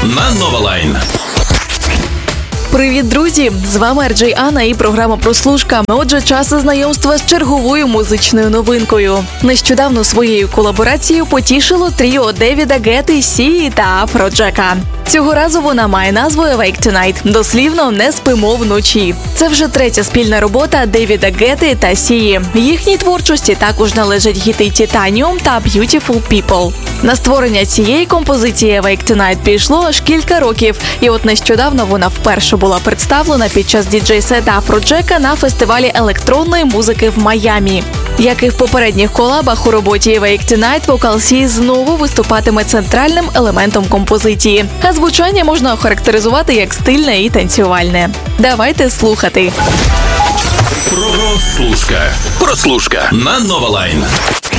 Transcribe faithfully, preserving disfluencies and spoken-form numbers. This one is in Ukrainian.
на Новалайн. Привіт, друзі! З вами Ар Джей Анна і програма «Прослушка». Отже, час знайомства з черговою музичною новинкою. Нещодавно своєю колаборацією потішило тріо Девіда Гетти, Сії та Афроджека. Цього разу вона має назву «Awake Tonight», дослівно «Не спимо вночі». Це вже третя спільна робота Девіда Гетти та Сії. Їхній творчості також належать гіти «Titanium» та «Beautiful People». На створення цієї композиції «Awake Tonight» пішло аж кілька років, і от нещодавно вона вперше була представлена під час діджей-сета Афроджека на фестивалі електронної музики в Майамі. Як і в попередніх колабах, у роботі «Awake Tonight» вокал Сії знову виступатиме центральним елементом композиції. А звучання можна охарактеризувати як стильне і танцювальне. Давайте слухати. Прослушка. Прослушка на Новалайн.